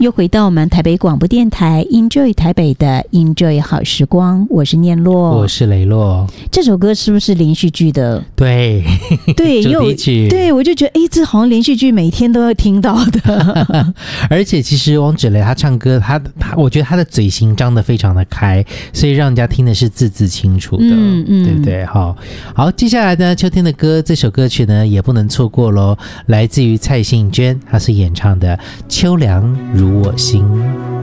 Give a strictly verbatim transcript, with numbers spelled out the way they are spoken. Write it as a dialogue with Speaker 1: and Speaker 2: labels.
Speaker 1: 又回到我们台北广播电台 Enjoy 台北的 Enjoy 好时光，我是念洛，
Speaker 2: 我是雷洛。
Speaker 1: 这首歌是不是连续剧的？
Speaker 2: 对
Speaker 1: 对，
Speaker 2: 主题曲。
Speaker 1: 对，我就觉得哎，这好像连续剧每天都要听到的。
Speaker 2: 而且其实王芷蕾她唱歌，她她我觉得她的嘴型张得非常的开，所以让人家听的是字字清楚的，嗯嗯，对不对？好，好，接下来呢，秋天的歌，这首歌曲呢也不能错过咯，来自于蔡幸娟，她是演唱的《秋凉如我心》。